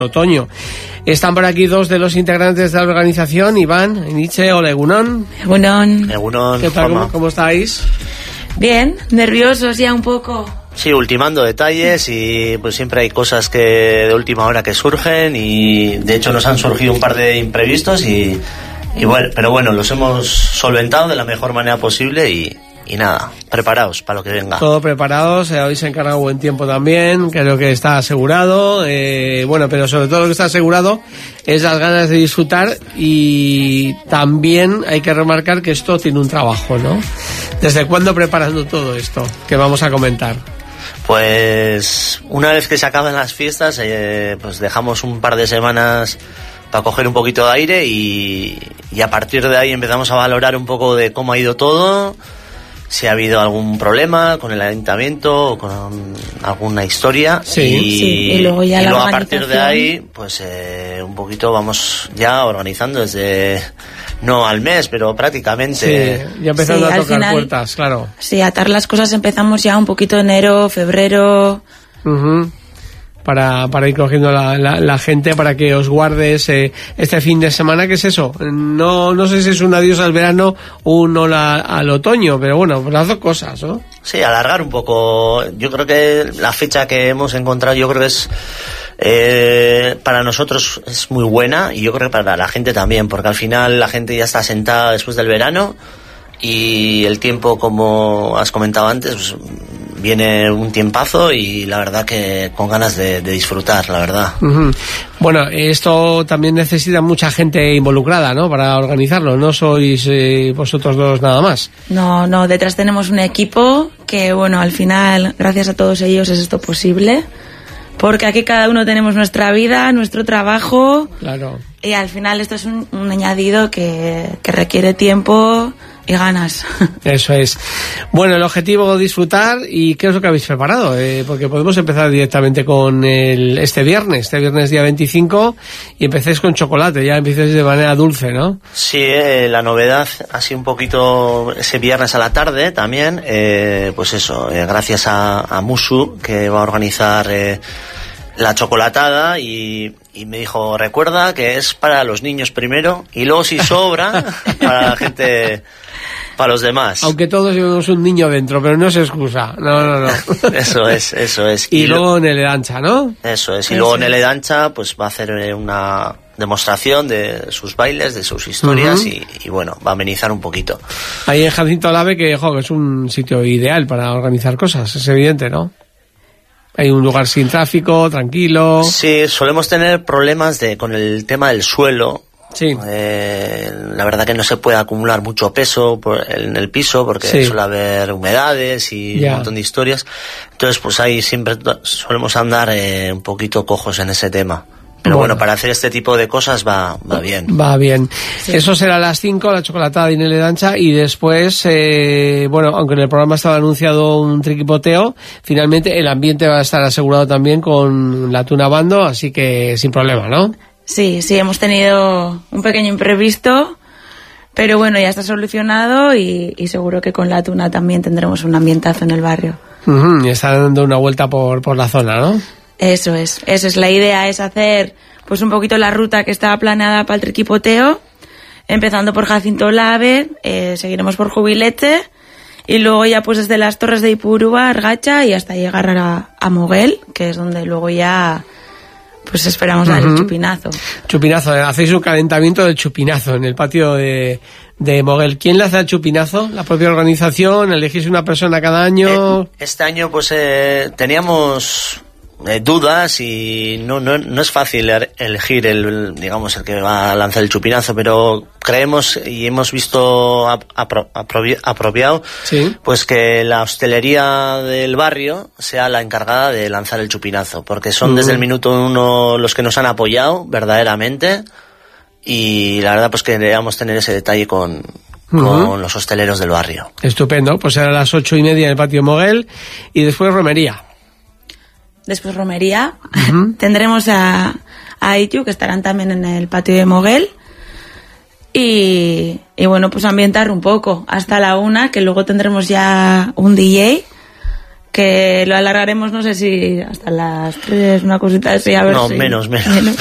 otoño. Están por aquí dos de los integrantes de la organización, Iván, Nietzsche, hola, Egunon. Egunon. ¿Qué tal? ¿Cómo estáis? Bien, nerviosos ya un poco. Sí, ultimando detalles y pues siempre hay cosas que de última hora que surgen y de hecho nos han surgido un par de imprevistos y bueno, pero bueno, los hemos solventado de la mejor manera posible y nada, preparados para lo que venga. Todo preparados, hoy se encarga buen tiempo también, creo que está asegurado, bueno, pero sobre todo lo que está asegurado es las ganas de disfrutar y también hay que remarcar que esto tiene un trabajo, ¿no? ¿Desde cuándo preparando todo esto que vamos a comentar? Pues una vez que se acaban las fiestas, pues dejamos un par de semanas para coger un poquito de aire y a partir de ahí empezamos a valorar un poco de cómo ha ido todo, si ha habido algún problema con el ayuntamiento o con alguna historia. Sí. Y luego ya a partir de ahí pues un poquito vamos ya organizando desde no al mes, pero prácticamente. Sí, ya empezando a tocar puertas, claro. Sí, atar las cosas empezamos ya un poquito enero, febrero. Para ir cogiendo la gente, para que os guardes este fin de semana, ¿qué es eso? No sé si es un adiós al verano o un hola al otoño, pero bueno, pues las dos cosas, ¿no? Sí, alargar un poco. Yo creo que la fecha que hemos encontrado, yo creo que es para nosotros es muy buena y yo creo que para la gente también, porque al final la gente ya está sentada después del verano y el tiempo, como has comentado antes, pues viene un tiempazo y la verdad que con ganas de disfrutar, la verdad. Bueno, esto también necesita mucha gente involucrada, ¿no? Para organizarlo, no sois vosotros dos nada más. No, detrás tenemos un equipo que, bueno, al final, gracias a todos ellos es esto posible, porque aquí cada uno tenemos nuestra vida, nuestro trabajo. Claro. Y al final esto es un añadido que requiere tiempo y ganas. Eso es. Bueno, el objetivo, disfrutar. ¿Y qué es lo que habéis preparado? Porque podemos empezar directamente con este viernes día 25, y empecéis con chocolate, ya empecéis de manera dulce, ¿no? Sí, la novedad ha sido un poquito ese viernes a la tarde también, pues eso, gracias a Musu, que va a organizar la chocolatada y me dijo, recuerda que es para los niños primero y luego si sobra para la gente, para los demás. Aunque todos llevamos un niño dentro, pero no es excusa. No. Eso es. Y luego Nele Dancha, ¿no? Eso es. Y luego Nele Dancha pues va a hacer una demostración de sus bailes, de sus historias y bueno, va a amenizar un poquito. Ahí en Jacinto Alave, que es un sitio ideal para organizar cosas, es evidente, ¿no? Hay un lugar sin tráfico, tranquilo. Sí, solemos tener problemas con el tema del suelo. Sí. La verdad que no se puede acumular mucho peso en el piso porque suele haber humedades y un montón de historias. Entonces, pues ahí siempre solemos andar un poquito cojos en ese tema. Pero bueno, para hacer este tipo de cosas va bien. Va bien. Sí. Eso será a las 5, la chocolatada de Nele Dancha, y después, bueno, aunque en el programa estaba anunciado un triquipoteo, finalmente el ambiente va a estar asegurado también con la tuna bando, así que sin problema, ¿no? Sí, hemos tenido un pequeño imprevisto, pero bueno, ya está solucionado y seguro que con la tuna también tendremos un ambientazo en el barrio. Y están dando una vuelta por la zona, ¿no? Eso es, la idea es hacer pues un poquito la ruta que estaba planeada para el triquipoteo, empezando por Jacinto Olave, seguiremos por Jubilete y luego ya pues desde las Torres de Ipurúa, Argacha y hasta llegar a Moguel, que es donde luego ya pues esperamos dar el chupinazo. Chupinazo, hacéis un calentamiento del chupinazo en el patio de Moguel. ¿Quién le hace el chupinazo? ¿La propia organización? ¿Elegís una persona cada año? Este año pues teníamos dudas y no es fácil elegir el que va a lanzar el chupinazo, pero creemos y hemos visto apropiado pues que la hostelería del barrio sea la encargada de lanzar el chupinazo, porque son desde el minuto 1 los que nos han apoyado verdaderamente y la verdad pues que deberíamos tener ese detalle con los hosteleros del barrio. Estupendo, pues será a las 8:30 en el patio Moguel y después romería. Después romería, tendremos a Itu, que estarán también en el patio de Moguel, y bueno, pues ambientar un poco hasta la 1, que luego tendremos ya un DJ que lo alargaremos, no sé si hasta las 3, una cosita así, a ver No, si... menos.